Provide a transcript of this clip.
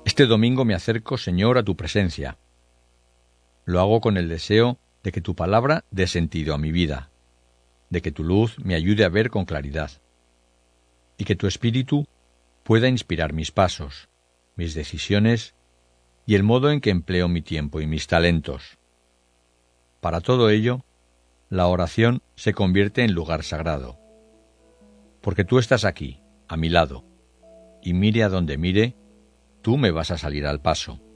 Este domingo me acerco, Señor, a tu presencia. Lo hago con el deseo de que tu palabra dé sentido a mi vida, de que tu luz me ayude a ver con claridad, y que tu espíritu pueda inspirar mis pasos, mis decisiones y el modo en que empleo mi tiempo y mis talentos. Para todo ello, la oración se convierte en lugar sagrado, porque tú estás aquí, a mi lado, y mire a donde mire, tú me vas a salir al paso.